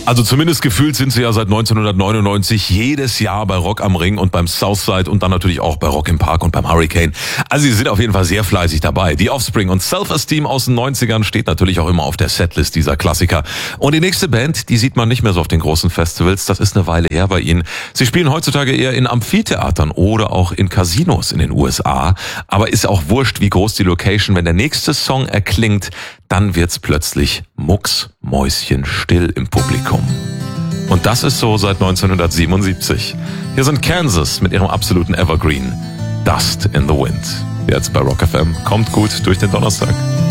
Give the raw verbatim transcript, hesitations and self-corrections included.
Also zumindest gefühlt sind sie ja seit neunzehnhundertneunundneunzig jedes Jahr bei Rock am Ring und beim Southside und dann natürlich auch bei Rock im Park und beim Hurricane. Also sie sind auf jeden Fall sehr fleißig dabei. Die Offspring und Self-Esteem aus den neunzigern steht natürlich auch immer auf der Setlist dieser Klassiker. Und die nächste Band, die sieht man nicht mehr so auf den großen Festivals. Das ist eine Weile her bei ihnen. Sie spielen heutzutage eher in Amphitheatern oder auch in Casinos in den U S A. Aber ist auch wurscht, wie groß die Location. Wenn der nächste Song erklingt, dann wird's plötzlich mucksmäuschenstill im Publikum. Und das ist so seit neunzehnhundertsiebenundsiebzig. Hier sind Kansas mit ihrem absoluten Evergreen Dust in the Wind. Jetzt bei Rock F M. Kommt gut durch den Donnerstag.